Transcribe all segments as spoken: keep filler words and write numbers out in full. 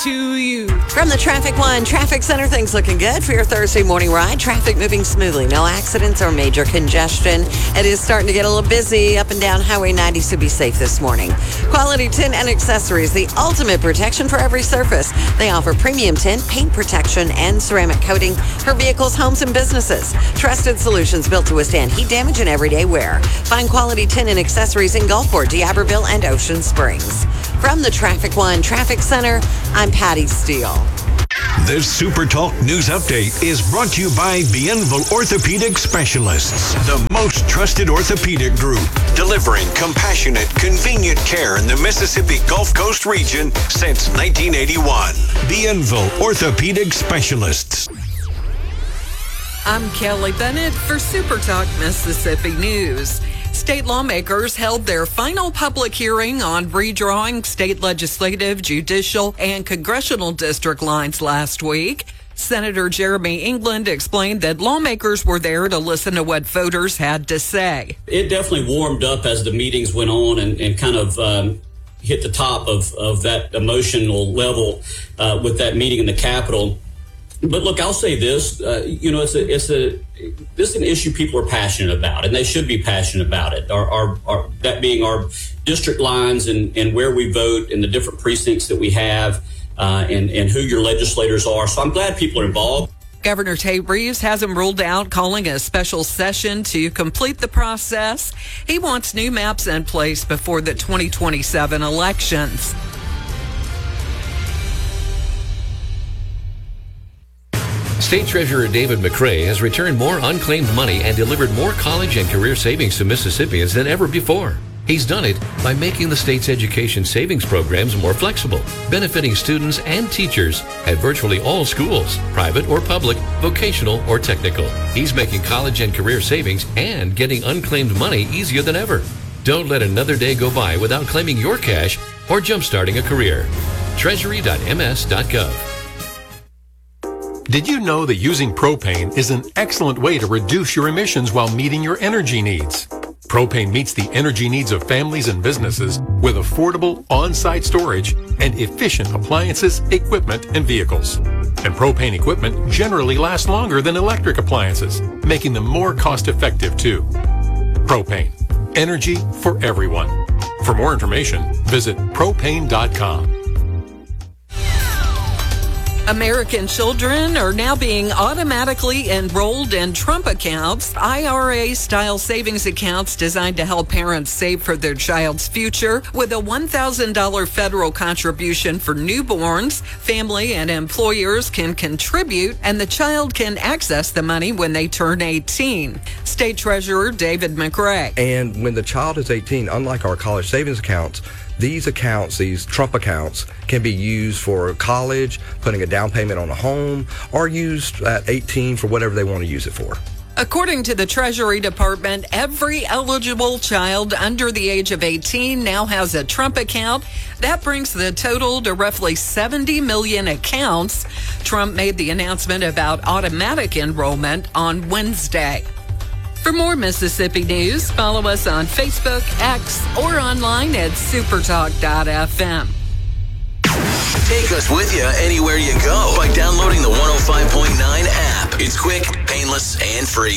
to you. From the Traffic One Traffic Center, things looking good for your Thursday morning ride. Traffic moving smoothly. No accidents or major congestion. It is starting to get a little busy up and down Highway ninety, so be safe this morning. Quality Tint and Accessories, the ultimate protection for every surface. They offer premium tint, paint protection, and ceramic coating for vehicles, homes, and businesses. Trusted solutions built to withstand heat damage and everyday wear. Find Quality Tint and Accessories in Gulfport, D'Iberville, and Ocean Springs. From the Traffic One Traffic Center, I'm Patty Steele. This Super Talk News Update is brought to you by Bienville Orthopedic Specialists, the most trusted orthopedic group, delivering compassionate, convenient care in the Mississippi Gulf Coast region since nineteen eighty-one. Bienville Orthopedic Specialists. I'm Kelly Bennett for Super Talk Mississippi News. State lawmakers held their final public hearing on redrawing state legislative, judicial, and congressional district lines last week. Senator Jeremy England explained that lawmakers were there to listen to what voters had to say. It definitely warmed up as the meetings went on and, and kind of um, hit the top of, of that emotional level uh, with that meeting in the Capitol. But look, I'll say this, uh, you know, it's a, it's a, this is an issue people are passionate about, and they should be passionate about it. Our, our, our that being our district lines and, and where we vote and the different precincts that we have, uh, and, and who your legislators are. So I'm glad people are involved. Governor Tate Reeves hasn't ruled out calling a special session to complete the process. He wants new maps in place before the twenty twenty-seven elections. State Treasurer David McRae has returned more unclaimed money and delivered more college and career savings to Mississippians than ever before. He's done it by making the state's education savings programs more flexible, benefiting students and teachers at virtually all schools, private or public, vocational or technical. He's making college and career savings and getting unclaimed money easier than ever. Don't let another day go by without claiming your cash or jumpstarting a career. treasury dot m s dot gov. Did you know that using propane is an excellent way to reduce your emissions while meeting your energy needs? Propane meets the energy needs of families and businesses with affordable on-site storage and efficient appliances, equipment, and vehicles. And propane equipment generally lasts longer than electric appliances, making them more cost-effective too. Propane. Energy for everyone. For more information, visit propane dot com. American children are now being automatically enrolled in Trump accounts, I R A-style savings accounts designed to help parents save for their child's future. With a one thousand dollars federal contribution for newborns, family and employers can contribute, and the child can access the money when they turn eighteen. State Treasurer David McRae. And when the child is eighteen, unlike our college savings accounts, these accounts, these Trump accounts, can be used for college, putting a down payment on a home, or used at eighteen for whatever they want to use it for. According to the Treasury Department, every eligible child under the age of eighteen now has a Trump account. That brings the total to roughly seventy million accounts. Trump made the announcement about automatic enrollment on Wednesday. For more Mississippi news, follow us on Facebook, X, or online at supertalk dot f m. Take us with you anywhere you go by downloading the one oh five point nine app. It's quick, painless, and free.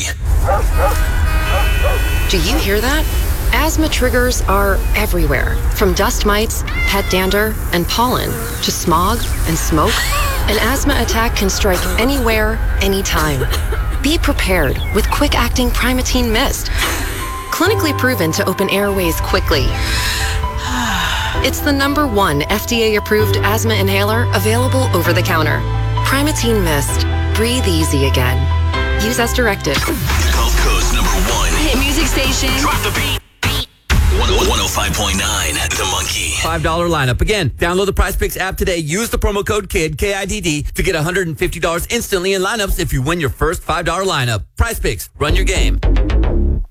Do you hear that? Asthma triggers are everywhere, from dust mites, pet dander, and pollen, to smog and smoke. An asthma attack can strike anywhere, anytime. Be prepared with quick-acting Primatene Mist. Clinically proven to open airways quickly. It's the number one F D A-approved asthma inhaler available over the counter. Primatene Mist. Breathe easy again. Use as directed. Gulf Coast number one Hit music station. Drop the beat. one oh five point nine, The Monkey. five dollar lineup. Again, download the PrizePicks app today. Use the promo code KID, K I D D, to get one hundred fifty dollars instantly in lineups if you win your first five dollar lineup. PrizePicks, run your game.